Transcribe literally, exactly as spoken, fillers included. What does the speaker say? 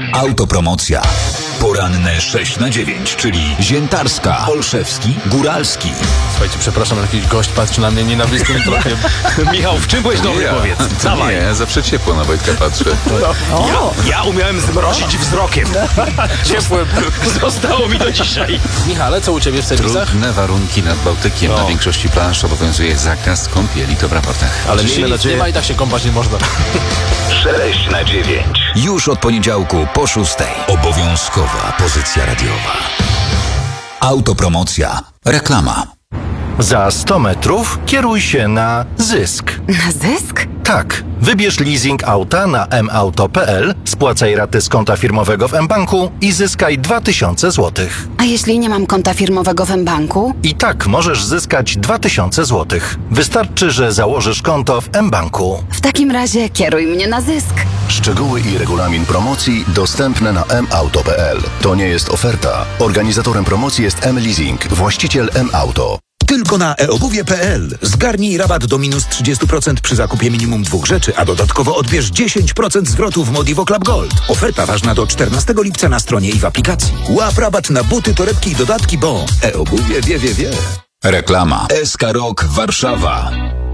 Autopromocja. Poranne sześć na dziewięć, czyli Ziętarska, Olszewski, Góralski. Słuchajcie, przepraszam, jakiś gość patrzy na mnie nienawistnym trochę. Michał, w czym byłeś dobry, ja. powiedz? To Dawaj. nie, zawsze ciepło na Wojtka patrzę. No. Ja, ja umiałem zmrozić wzrokiem. Ciepłe zostało mi do dzisiaj. Michale, co u ciebie w serwisach? Trudne warunki nad Bałtykiem. No. Na większości planż obowiązuje zakaz kąpieli, to w raportach. Ale Jeśli miejmy nic nie nadzieję... ma i tak się kąpać nie można. sześć na dziewięć. Już od poniedziałku po szóstej. Obowiązkowa pozycja radiowa. Autopromocja. Reklama. Za sto metrów kieruj się na Zysk. Na Zysk? Tak, wybierz leasing auta na m auto kropka p l, spłacaj raty z konta firmowego w mBanku i zyskaj dwa tysiące złotych. A jeśli nie mam konta firmowego w mBanku? I tak możesz zyskać dwa tysiące złotych. Wystarczy, że założysz konto w mBanku. W takim razie kieruj mnie na Zysk. Szczegóły i regulamin promocji dostępne na m auto kropka p l. To nie jest oferta. Organizatorem promocji jest M-Leasing, właściciel M-Auto. Tylko na e obuwie kropka p l. Zgarnij rabat do minus trzydzieści procent przy zakupie minimum dwóch rzeczy, a dodatkowo odbierz dziesięć procent zwrotu w Modivo Club Gold. Oferta ważna do czternastego lipca na stronie i w aplikacji. Łap rabat na buty, torebki i dodatki, bo e-obuwie wie, wie, wie. Reklama. S K Rock Warszawa.